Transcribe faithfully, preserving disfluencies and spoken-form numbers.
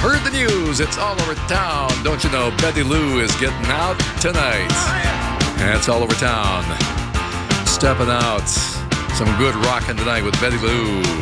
heard the news. It's all over town. Don't you know Betty Lou is getting out tonight? And it's all over town. Stepping out. Some good rocking tonight with Betty Lou.